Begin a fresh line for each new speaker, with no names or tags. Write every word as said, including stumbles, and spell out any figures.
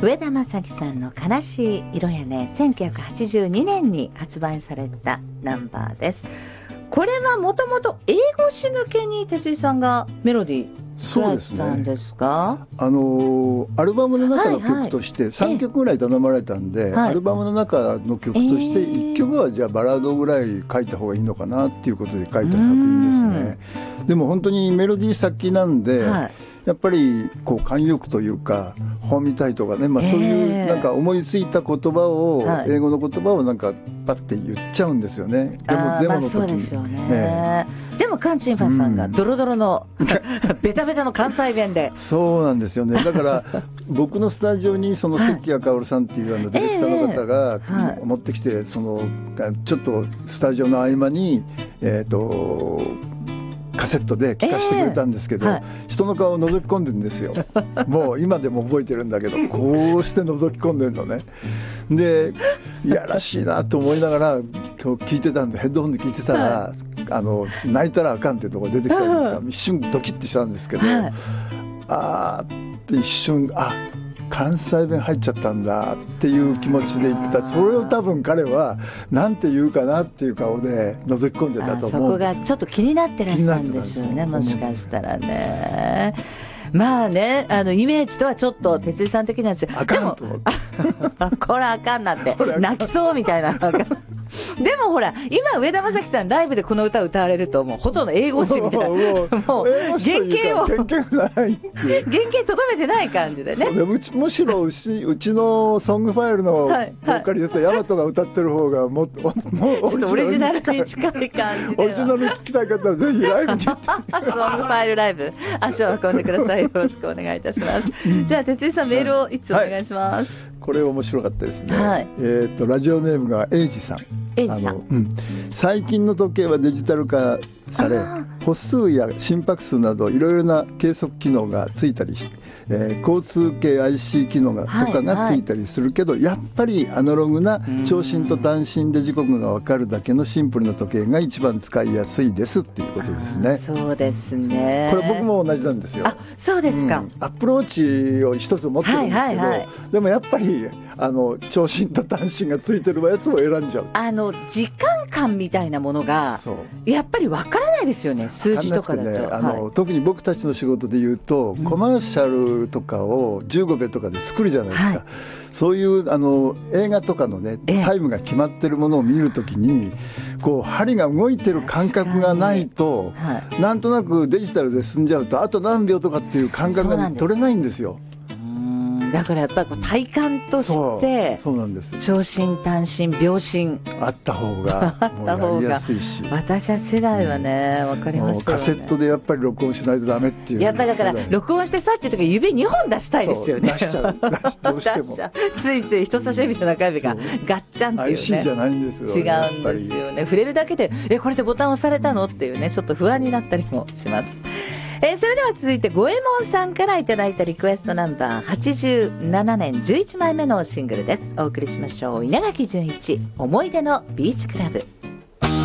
上田正樹さんの悲しい色やね、せんきゅうひゃくはちじゅうにねんに発売されたナンバーです。これはもともと英語詞向けに哲井さんがメロディー作られてたんですか？
あのアルバムの中の曲としてさんきょくぐらい頼まれたんで、はいはい、アルバムの中の曲としていっきょくはじゃあバラードぐらい書いた方がいいのかなっていうことで書いた作品ですね。でも本当にメロディー先なんで、はい、やっぱりこう慣用句というか本みたいとかね、まあ、そういうなんか思いついた言葉を、英語の言葉をなんかパッて言っちゃうんですよね。でもデモの時に、
そうですよね、ね。でもカン・チンファさんがドロドロの、うん、ベタベタの関西弁で
そうなんですよね。だから僕のスタジオにその関谷薫さんっていうあのディレクターの方が持ってきて、そのちょっとスタジオの合間にえっとカセットで聴かせてくれたんですけど、えーはい、人の顔を覗き込んでるんですよ。もう今でも覚えてるんだけど、こうして覗き込んでるのね。でいやらしいなと思いながら今日聞いてたんで、ヘッドホンで聞いてたら、はい、あの泣いたらあかんっていうところ出てきたんですが、一瞬ドキッてしたんですけど、はい、あーって一瞬、あ関西弁入っちゃったんだっていう気持ちで言ってた。それを多分彼はなんて言うかなっていう顔で覗き込んでたと思う。
そこがちょっと気になってらっしゃるんですよね、もしかしたらね。まあね、あのイメージとはちょっと哲井さん的には
あかんと思って
これあかんなって泣きそうみたいなでもほら今上田正樹さんライブでこの歌を歌われるともうほとんど英語詞みたいなもう原型を
原型ないっていう
原型とどめてない感じでね。
うちむしろうち、うちのソングファイルのボーカリスト、はいはい、ヤマトが歌ってる方がもっと
オリジナルに近い感じで
オリジナルに聞きたい方はぜひライブに行ってソング
ファイルライブ足を運んでください。よろしくお願いいたしますじゃあ哲井さんメールをいつお願いします、
はい、これ面白かったですね、
はい、
えー、とラジオネームがエイジさん。
エイジさん、
うん、最近の時計はデジタル化され歩数や心拍数などいろいろな計測機能がついたりし、えー、交通系 アイシー 機能が、はい、とかがついたりするけど、はい、やっぱりアナログな長針と短針で時刻が分かるだけのシンプルな時計が一番使いやすいですっていうことですね。
そうですね。
これ僕も同じなんですよ。
あ、そうですか、うん、
アプローチを一つ持ってるんですけど、はいはいはい、でもやっぱりあの長針と短針がついてるやつを選んじゃう。
あの時間感みたいなものがやっぱり分からないですよね、数字とかだと、ね、
あの、はい、特に僕たちの仕事でいうと、うん、コマーシャルとかをじゅうごびょうとかで作るじゃないですか、はい、そういうあの映画とかのねタイムが決まってるものを見るときにこう針が動いてる感覚がないと、はい、なんとなくデジタルで進んじゃうとあと何秒とかっていう感覚が取れないんですよ。
だからやっぱりこう体感として
そうなんです。
長針短針秒針
あった方がもうやりやすいし
私は世代はね分かりますよね。
カセットでやっぱり録音しないとダメっていう、
やっぱりだから録音してさっていう時指にほん出したいですよね。
出しちゃう出しどうしても
ついつい人差し指と中指がガッチャンっていうね
アイシー じゃないんですよ。
違うんですよね。触れるだけでえこれでボタン押されたのっていうねちょっと不安になったりもします。えー、それでは続いて五右衛門さんからいただいたリクエストナンバーはちじゅうななねんじゅういちまいめのシングルです。お送りしましょう。稲垣潤一思い出のビーチクラブ。